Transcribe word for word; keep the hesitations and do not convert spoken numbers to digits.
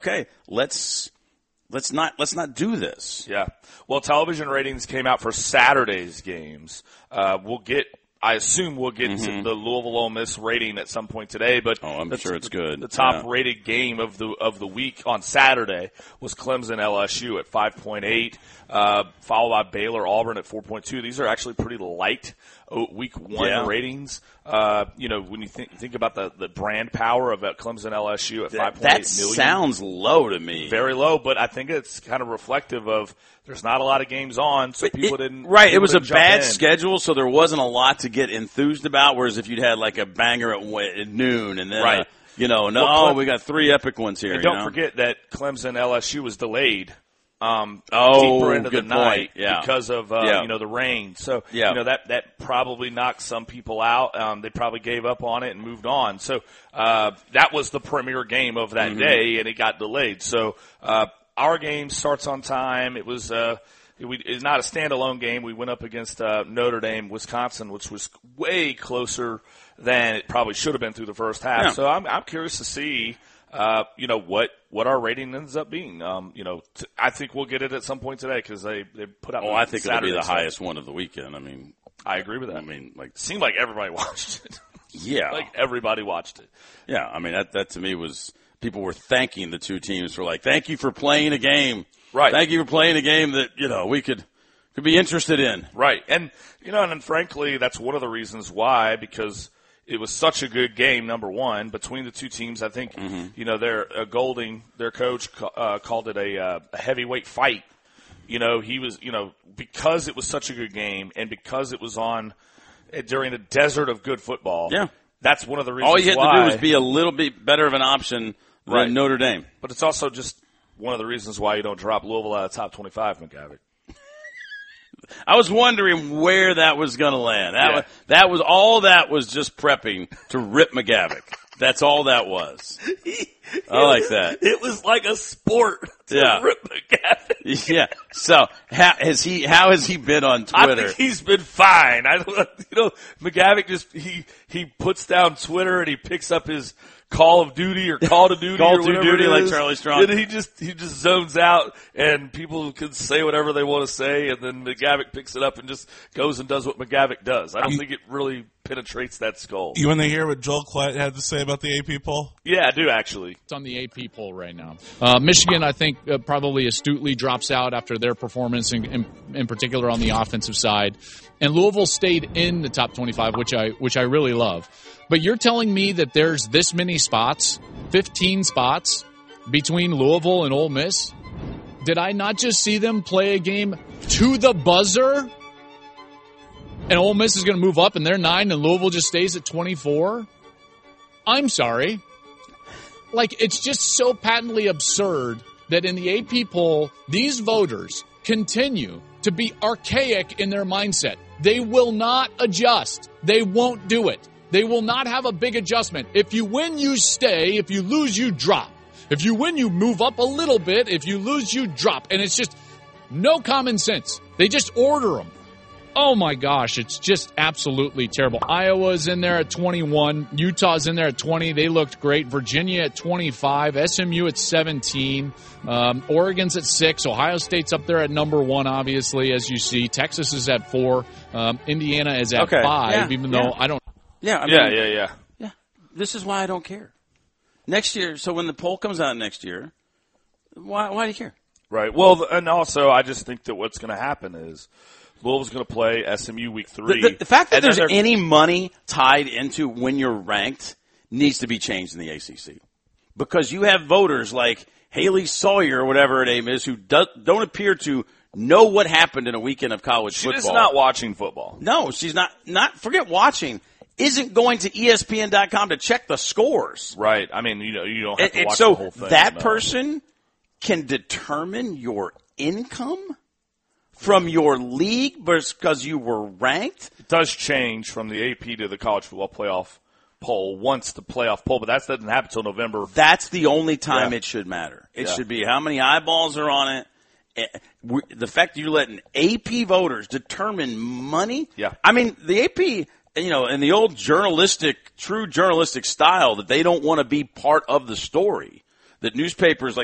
okay, let's let's not let's not do this. Yeah. Well, television ratings came out for Saturday's games. Uh, we'll get. I assume we'll get Mm-hmm. to the Louisville Ole Miss rating at some point today, but Oh, I'm the, sure it's good. The top Yeah. rated game of the of the week on Saturday was Clemson L S U at five point eight, uh, followed by Baylor Auburn at four point two. These are actually pretty light week one Yeah. ratings. Uh, you know, when you think think about the, the brand power of that Clemson L S U at That, five point that eight million. sounds low to me. Very low, but I think it's kind of reflective of there's not a lot of games on, so people It- didn't. Right, it people was a didn't jump bad in. schedule, so there wasn't a lot to get enthused about. Whereas if you'd had like a banger at, wa- at noon, and then Right. uh, you know, no, Well, Clem- we got three epic ones here. And you don't know? forget that Clemson L S U was delayed um, Oh, deeper into the good night point. Yeah. because of uh, Yeah. you know the rain. So Yeah. you know that that probably knocked some people out. Um, they probably gave up on it and moved on. So uh, that was the premier game of that Mm-hmm. day, and it got delayed. So uh, our game starts on time. It was. Uh, We, it's not a standalone game. We went up against uh, Notre Dame, Wisconsin, which was way closer than it probably should have been through the first half. Yeah. So I'm, I'm curious to see, uh, you know, what, what our rating ends up being. Um, you know, t- I think we'll get it at some point today because they, they put out. Oh, the I think Saturday it'll be the stuff. highest one of the weekend. I mean, I agree with that. I mean, like, It seemed like everybody watched it. yeah, like everybody watched it. yeah. I mean, that that to me was people were thanking the two teams for like, thank you for playing a game. Right. Thank you for playing a game that, you know, we could could be interested in. Right. And, you know, and, and frankly, that's one of the reasons why, because it was such a good game, number one, between the two teams. I think, Mm-hmm. you know, their uh, Golding, their coach, uh, called it a, uh, a heavyweight fight. You know, he was, you know, because it was such a good game and because it was on uh, during a desert of good football. Yeah. That's one of the reasons All you had why. to do was be a little bit better of an option than Right. Notre Dame. But it's also just one of the reasons why you don't drop Louisville out of the top twenty-five, McGavick. I was wondering where that was going to land. That, Yeah. was, that was all that was just prepping to rip McGavick. That's all that was. I like that. It was like a sport to Yeah. rip McGavick. Yeah. So how has he? How has he been on I Twitter? think he's been fine. I don't, you know, McGavick just he he puts down Twitter and he picks up his Call of Duty or Call of Duty Call or of whatever Duty it like is. Charlie Strong. And he just he just zones out and people can say whatever they want to say and then McGavick picks it up and just goes and does what McGavick does. I don't think it really penetrates that skull. You want to hear what Joel Klatt had to say about the A P poll? Yeah, I do actually. It's on the A P poll right now. Uh, Michigan, I think, uh, probably astutely drops out after their performance, in, in, in particular on the offensive side. And Louisville stayed in the top twenty-five, which I which I really love. But you're telling me that there's this many spots, fifteen spots, between Louisville and Ole Miss? Did I not just see them play a game to the buzzer? And Ole Miss is going to move up, and they're nine, and Louisville just stays at twenty-four? I'm sorry. Like, it's just so patently absurd that in the A P poll, these voters continue to be archaic in their mindset. They will not adjust. They won't do it. They will not have a big adjustment. If you win, you stay. If you lose, you drop. If you win, you move up a little bit. If you lose, you drop. And it's just no common sense. They just order them. Oh my gosh, it's just absolutely terrible. Iowa's in there at twenty-one. Utah's in there at twenty. They looked great. Virginia at twenty-five. S M U at seventeen. Um, Oregon's at six. Ohio State's up there at number one, obviously, as you see. Texas is at four. Um, Indiana is at Okay. five, Yeah. even Yeah. though I don't. yeah. I mean, Yeah, yeah, yeah. yeah. This is why I don't care. Next year, so when the poll comes out next year, why why do you care? Right. Well, and also I just think that what's going to happen is Louisville's going to play S M U week three. The, the, the fact that and then there's they're- any money tied into when you're ranked needs to be changed in the A C C. Because you have voters like Haley Sawyer, or whatever her name is, who do, don't appear to know what happened in a weekend of college she's football. just not watching football. No, she's not. Not forget watching. Isn't going to E S P N dot com to check the scores. Right. I mean, you know, you don't have And, to and watch so the whole thing. that no. person can determine your income from your league because you were ranked. It does change from the A P to the college football playoff poll once the playoff poll, but that doesn't happen until November. That's the only time Yeah. it should matter. It Yeah. should be how many eyeballs are on it. Eh, we- The fact that you're letting A P voters determine money. Yeah. I mean, the A P, you know, in the old journalistic, true journalistic style that they don't want to be part of the story, that newspapers like